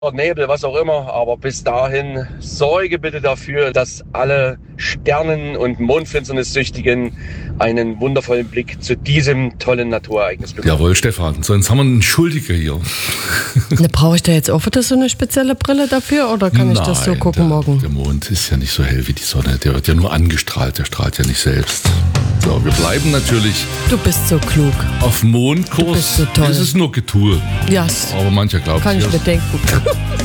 Nebel, was auch immer. Aber bis dahin sorge bitte dafür, dass alle Sternen- und Mondfinsternissüchtigen einen wundervollen Blick zu diesem tollen Naturereignis bekommen. Jawohl, Stefan. So, jetzt haben wir einen Schuldiger hier. Brauche ich da jetzt auch wieder so eine spezielle Brille dafür oder kann ich das so gucken morgen? Der Mond ist ja nicht so hell wie die Sonne. Der wird ja nur angestrahlt, der strahlt ja nicht selbst. So, wir bleiben natürlich Du bist so klug. auf Mondkurs. Du bist so toll. Es ist nur Getue. Ja, Aber mancher glaubt kann ich es. mir denken.